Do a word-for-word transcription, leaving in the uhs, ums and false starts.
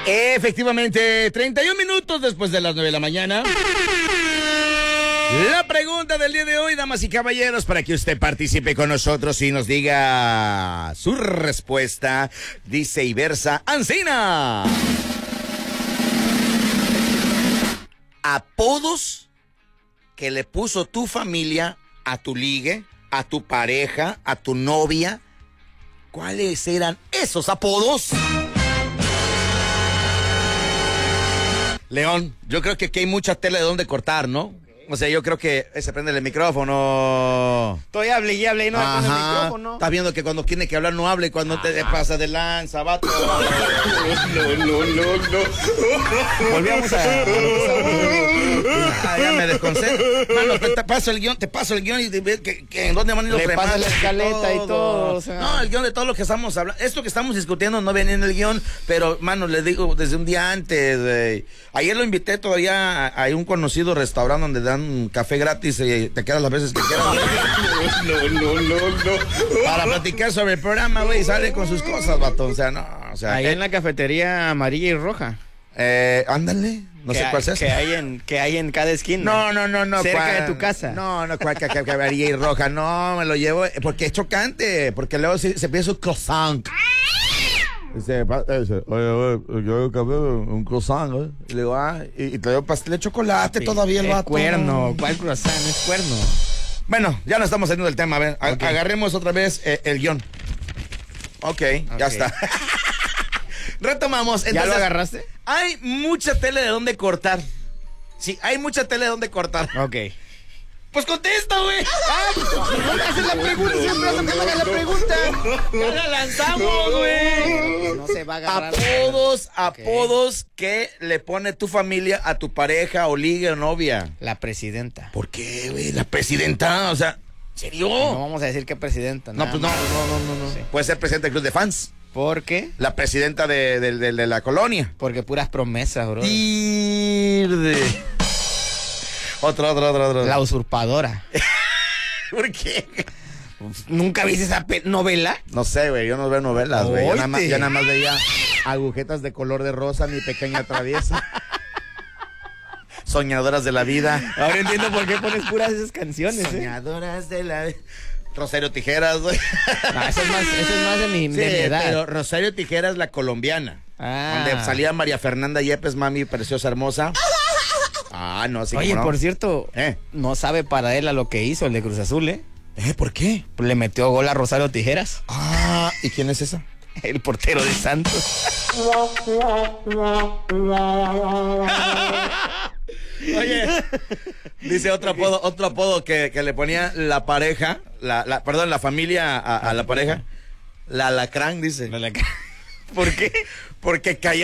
Efectivamente, treinta y un minutos después de las nueve de la mañana. La pregunta del día de hoy, damas y caballeros, para que usted participe con nosotros y nos diga su respuesta, dice y versa Ancina. Apodos que le puso tu familia a tu ligue, a tu pareja, a tu novia. ¿Cuáles eran esos apodos? León, yo creo que aquí hay mucha tela de dónde cortar, ¿no? O sea, yo creo que se prende el micrófono. Estoy hable y hable y no con el micrófono. Estás viendo que cuando tiene que hablar no hable, cuando te pasa de lanza, vato. No, no, no, no. Volvíamos a... Ah, ya me desconcentro. Mano, te, te paso el guión, te paso el guión y te ves que, que en dónde van a ir los Le remates. pasa la escaleta y todo, o sea. No, el guión de todo lo que estamos hablando. Esto que estamos discutiendo no venía en el guión, pero, mano, le digo desde un día antes. Eh, ayer lo invité todavía a, a un conocido restaurante donde dan café gratis y te quedas las veces que quieras. No, no, no, no. Para platicar sobre el programa, güey, sale con sus cosas, vato. O sea, no, o sea. Ahí eh, en la cafetería amarilla y roja. Eh, ándale, no que sé hay, cuál es. Que hay, en, que hay en cada esquina. No, no, no, no. Cerca cuál, de tu casa. No, no, cuál caballería y roja. No, me lo llevo porque es chocante. Porque luego se, se pide su croissant. Dice, dice, oye, oye, yo café, un croissant, ¿eh? Y le digo, ah, y, y te doy pastel de chocolate Sí, todavía el es vato. cuerno. ¿Cuál croissant? Es cuerno. Bueno, ya no estamos saliendo del tema. A ver, okay. Agarremos otra vez eh, el guión. Okay, ok, ya está. Retomamos. Entonces, ¿ya lo agarraste? Hay mucha tele de dónde cortar. Sí, hay mucha tele de dónde cortar. Ok. Pues contesta, güey. Ah, pues, hacer la pregunta, siempre hace que me haga la pregunta. Ya la lanzamos, güey. No se va a agarrar. Apodos, apodos que le pone tu familia a tu pareja o liga o novia. La presidenta. ¿Por qué, güey? La presidenta, o sea, ¿en serio? No vamos a decir que presidenta. No, pues no, no, no, no, no. Sí. Puede ser presidenta del club de fans. ¿Por qué? La presidenta de, de, de, de la colonia. Porque puras promesas, bro. Irde. Otro, otro, otro, otro. La usurpadora. ¿Por qué? ¿Nunca viste esa novela? No sé, güey, yo no veo novelas, güey. Yo, yo nada más veía agujetas de color de rosa, mi pequeña traviesa. Soñadoras de la vida. Ahora entiendo por qué pones puras esas canciones, Soñadoras ¿eh? de la vida. Rosario Tijeras, güey. No, eso es más, eso es más de mi, sí, de mi edad. Pero Rosario Tijeras, la colombiana. Ah. Donde salía María Fernanda Yepes, mami preciosa, hermosa. Ah, no, sí. Oye, no. por cierto, ¿Eh? no sabe para él a lo que hizo el de Cruz Azul, ¿eh? ¿Eh? ¿Por qué? Pues le metió gol a Rosario Tijeras. Ah, ¿y quién es esa? El portero de Santos. Oye, dice otro apodo, otro apodo que, que le ponía la pareja, la, la, perdón, la familia a, a la pareja. La alacrán, dice. La alacrán. ¿Por qué? Porque calla.